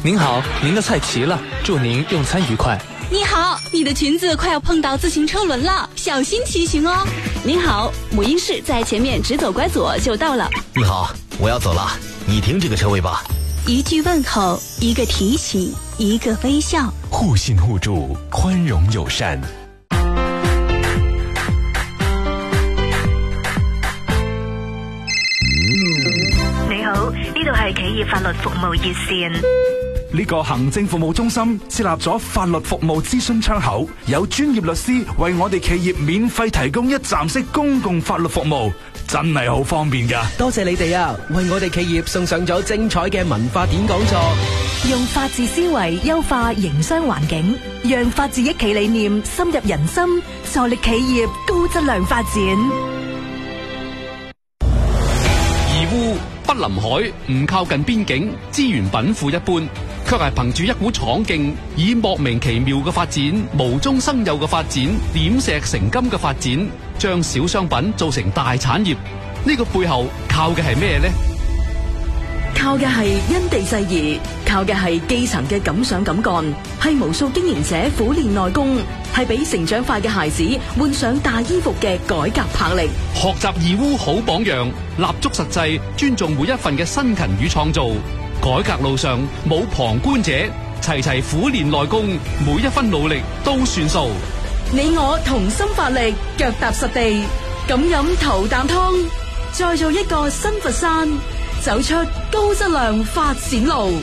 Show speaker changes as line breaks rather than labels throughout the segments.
您好，您的菜齐了，祝您用餐愉快。
你好，你的裙子快要碰到自行车轮了，小心骑行哦。
您好，母婴室在前面，直走拐左就到了。
你好，我要走了，你停这个车位吧。
一句问候，一个提醒，一个微笑，
互信互助，宽容友善。
你好，呢度係企業法律服務熱線。
呢個行政服務中心設立咗法律服務諮詢窗口，有專業律師為我哋企業免費提供一站式公共法律服務，真係好方便㗎。
多謝你哋啊，為我哋企業送上咗精彩嘅文化典講座，
用法治思維優化營商環境，讓法治一企理念深入人心，助力企業高質量發展。
義烏不臨海，唔靠近邊境，資源稟賦一般，卻係憑住一股闖勁，以莫名其妙嘅發展、無中生有嘅發展、點石成金嘅發展，將小商品做成大產業。呢個背後靠嘅係咩呢？
靠嘅係因地制宜，靠嘅係基層嘅敢想敢幹，係無數經營者苦練內功，係俾成長快嘅孩子換上大衣服嘅改革魄力。
學習義烏好榜樣，立足實際，尊重每一份嘅辛勤與創造。改革路上冇旁觀者，齊齊苦練內功，每一分努力都算數。
你我同心發力，腳踏實地，咁飲頭啖湯，再做一個新佛山，走出高質量發展路。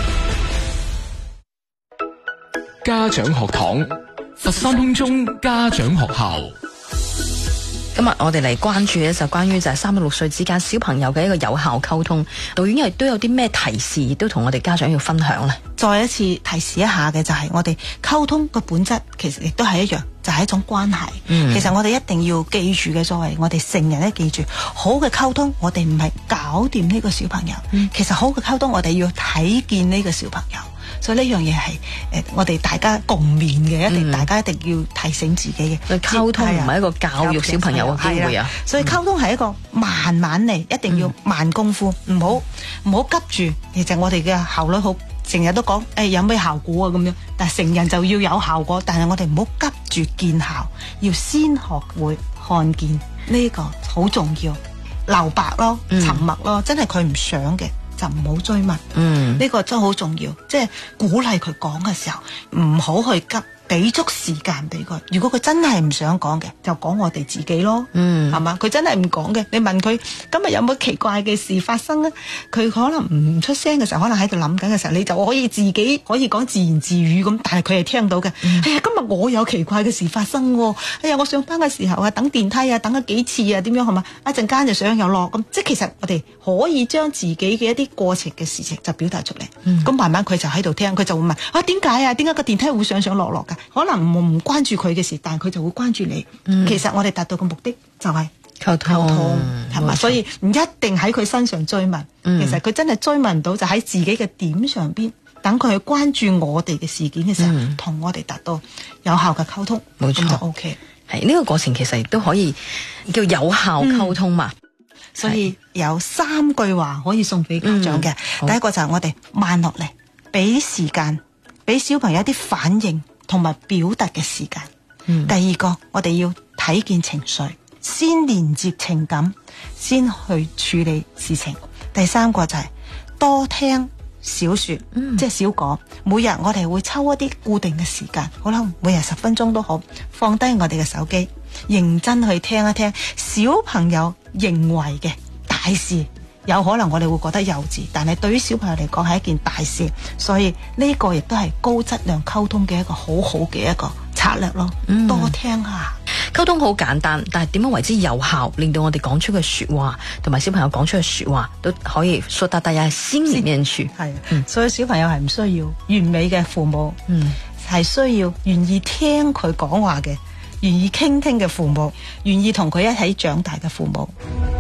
家長學堂，佛山空中家長學校。
今日我哋嚟關注咧，就關於就係3到6歲之間小朋友嘅一個有效溝通。導演亦都有啲咩提示，亦都同我哋家長要分享咧。
再一次提示一下嘅就係我哋溝通個本質，其實亦都係一樣，就係一種關係。其實我哋一定要記住嘅，作為我哋成人咧，記住好嘅溝通，我哋唔係搞掂呢個小朋友。其實好嘅溝通，我哋要睇見呢個小朋友。所以呢樣嘢係我哋大家共勉嘅，大家一定要提醒自己嘅。
溝通唔係一個教育小朋友嘅機會啊。
所以溝通係一個慢慢嚟，一定要慢功夫，唔好急住。其實我哋嘅效率好，成日都講有咩效果啊咁樣，但係成人就要有效果，但係我哋唔好急住見效，要先學會看見呢個好重要。留白咯，沉默咯，真係佢唔想嘅，就唔好追問，呢個真係好重要，即係鼓勵佢講嘅時候，唔好去急，俾足時間俾佢。如果佢真係唔想講嘅，就講我哋自己咯，係嘛？佢真係唔講嘅，你問佢今日有冇奇怪嘅事發生咧？佢可能唔出聲嘅時候，可能喺度諗緊嘅時候，你就可以自己可以講自言自語咁，但係佢係聽到嘅。哎呀，今日我有奇怪嘅事發生喎！哎呀，我上班嘅時候啊，等電梯啊，等咗幾次啊，點樣係嘛？一陣間就上又落咁，即係其實我哋可以將自己嘅一啲過程嘅事情就表達出嚟。咁慢慢佢就喺度聽，佢就會問啊，點解啊？點解個電梯會上上落落㗎？可能唔關注佢嘅事，但係佢就會關注你。其實我哋達到嘅目的就係溝通，係嘛？所以唔一定喺佢身上追問。其實佢真係追問到，就喺自己嘅點上邊，等佢去關注我哋嘅事件嘅時候，同我哋達到有效嘅溝通，咁就 OK。
係呢個過程其實亦都可以叫有效溝通嘛。
所以有3句話可以送俾家長嘅。第一個就係我哋慢落嚟，俾時間，俾小朋友一啲反應同埋表達嘅時間。第二個，我哋要睇見情緒，先連接情感，先去處理事情。第3個就係多聽少說，即係少講。每日我哋會抽一啲固定嘅時間，可能每日10分鐘都好，放低我哋嘅手機，認真去聽一聽小朋友認為嘅大事。有可能我哋會覺得幼稚，但係對於小朋友嚟講係一件大事，所以呢個亦都係高質量溝通嘅一個好好嘅一個策略咯。多聽下。
溝通好簡單，但係點樣為之有效，令到我哋講出嘅說話同埋小朋友講出嘅說話都可以說到大家心裏面去。
係，所以小朋友係唔需要完美嘅父母，係需要願意聽佢講話嘅，願意傾聽嘅父母，願意同佢一起長大嘅父母。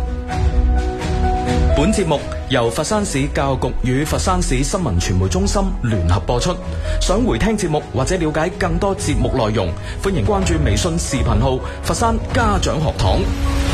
本節目由佛山市教育局與佛山市新聞傳媒中心聯合播出。想回聽節目或者了解更多節目內容，歡迎關注微信視頻號佛山家長學堂。